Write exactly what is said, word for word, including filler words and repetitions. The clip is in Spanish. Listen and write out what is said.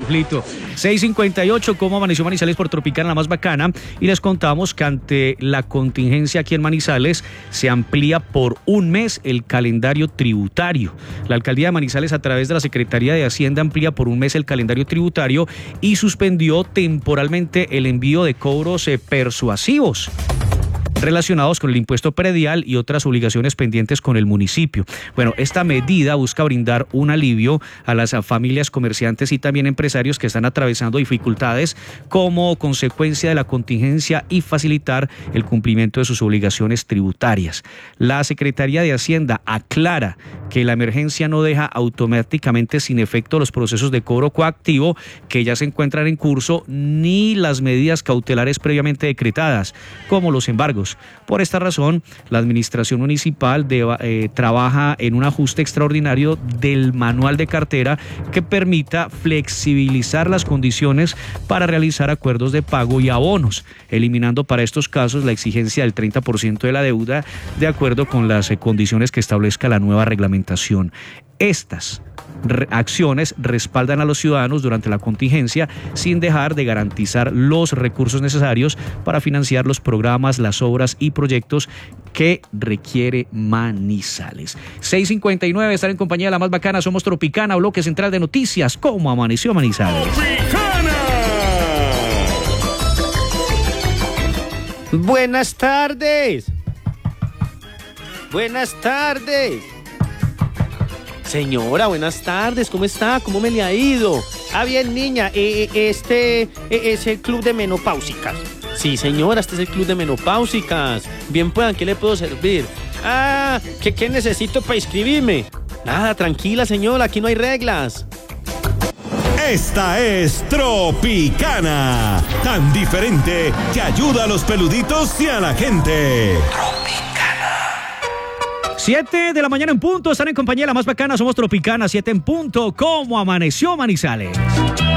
Pablito. seis cincuenta y ocho, ¿cómo amaneció Manizales por Tropicana, la más bacana? Y les contamos que ante la contingencia aquí en Manizales se amplía por un mes el calendario tributario. La alcaldía de Manizales, a través de la Secretaría de Hacienda, amplía por un mes el calendario tributario y suspendió temporalmente el envío de cobros eh, persuasivos relacionados con el impuesto predial y otras obligaciones pendientes con el municipio. Bueno, esta medida busca brindar un alivio a las familias, comerciantes y también empresarios que están atravesando dificultades como consecuencia de la contingencia y facilitar el cumplimiento de sus obligaciones tributarias. La Secretaría de Hacienda aclara que la emergencia no deja automáticamente sin efecto los procesos de cobro coactivo que ya se encuentran en curso, ni las medidas cautelares previamente decretadas, como los embargos. Por esta razón, la administración municipal de, eh, trabaja en un ajuste extraordinario del manual de cartera que permita flexibilizar las condiciones para realizar acuerdos de pago y abonos, eliminando para estos casos la exigencia del treinta por ciento de la deuda de acuerdo con las eh, condiciones que establezca la nueva reglamentación. Estas acciones respaldan a los ciudadanos durante la contingencia sin dejar de garantizar los recursos necesarios para financiar los programas, las obras y proyectos que requiere Manizales. seis cincuenta y nueve, estar en compañía de la más bacana, somos Tropicana, bloque central de noticias. ¿Cómo amaneció Manizales? ¡Tropicana! Buenas tardes. Buenas tardes. Señora, buenas tardes, ¿cómo está? ¿Cómo me le ha ido? Ah, bien, niña, eh, este eh, es el club de menopáusicas. Sí, señora, este es el club de menopáusicas. Bien puedan, ¿qué le puedo servir? Ah, ¿qué, qué necesito para inscribirme? Nada, tranquila, señora, aquí no hay reglas. Esta es Tropicana, tan diferente que ayuda a los peluditos y a la gente. siete de la mañana en punto, están en compañía de la más bacana, somos Tropicana, siete en punto. ¿Cómo amaneció Manizales?